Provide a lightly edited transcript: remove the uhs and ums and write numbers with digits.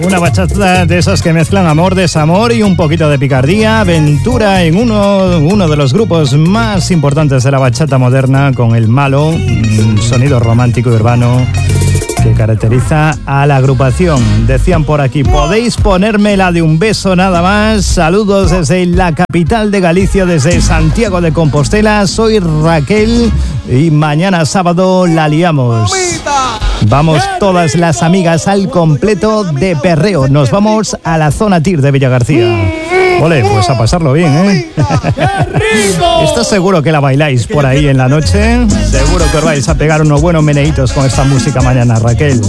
Una bachata de esas que mezclan amor, desamor y un poquito de picardía. Aventura en uno de los grupos más importantes de la bachata moderna, con El Malo, un sonido romántico y urbano que caracteriza a la agrupación. Decían por aquí: podéis ponerme la de Un Beso Nada Más. Saludos desde la capital de Galicia, desde Santiago de Compostela. Soy Raquel y mañana sábado la liamos. Vamos todas las amigas al completo de perreo. Nos vamos a la zona TIR de Villagarcía. Ole, pues a pasarlo bien, ¿eh? ¿Estás seguro que la bailáis por ahí en la noche? Seguro que os vais a pegar unos buenos meneitos con esta música mañana, Raquel.